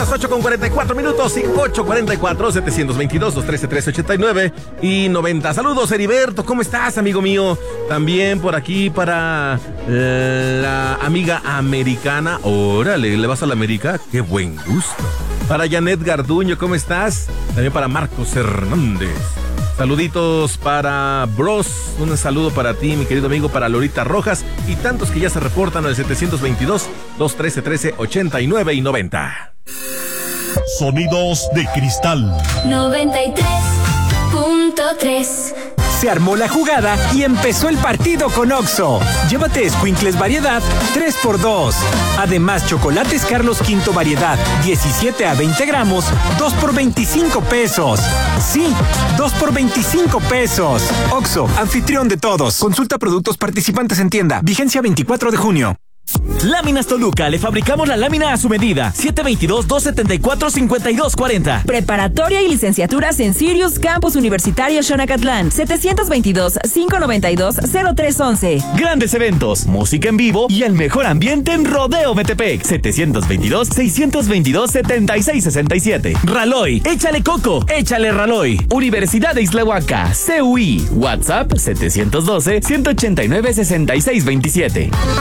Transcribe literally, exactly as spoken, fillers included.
Las ocho con cuarenta y cuatro minutos y ocho cuarenta y cuatro, setecientos veintidós, doscientos trece, trescientos ochenta y nueve y noventa. Saludos, Heriberto, ¿cómo estás, amigo mío? También por aquí para la amiga americana. Órale, ¿le vas a la América? ¡Qué buen gusto! Para Janet Garduño, ¿cómo estás? También para Marcos Hernández. Saluditos para Bros, un saludo para ti, mi querido amigo, para Lorita Rojas y tantos que ya se reportan al setecientos veintidós, doscientos trece, trece, ochenta y nueve y noventa. Sonidos de cristal noventa y tres punto tres. Se armó la jugada y empezó el partido con Oxxo. Llévate Squinkles variedad tres por dos. Además, chocolates Carlos Quinto variedad diecisiete a veinte gramos, dos por veinticinco pesos. Sí, dos por veinticinco pesos. Oxxo, anfitrión de todos. Consulta productos participantes en tienda. Vigencia veinticuatro de junio. Láminas Toluca, le fabricamos la lámina a su medida. siete veintidós, doscientos setenta y cuatro, cincuenta y dos cuarenta. Preparatoria y licenciaturas en Sirius Campus Universitario Xonacatlán. setecientos veintidós, quinientos noventa y dos, cero tres once. Grandes eventos, música en vivo y el mejor ambiente en Rodeo Metepec. setecientos veintidós, seiscientos veintidós, setenta y seis sesenta y siete. Raloy, échale coco, échale Raloy. Universidad de Islahuaca, C U I. WhatsApp setecientos doce, ciento ochenta y nueve, sesenta y seis veintisiete.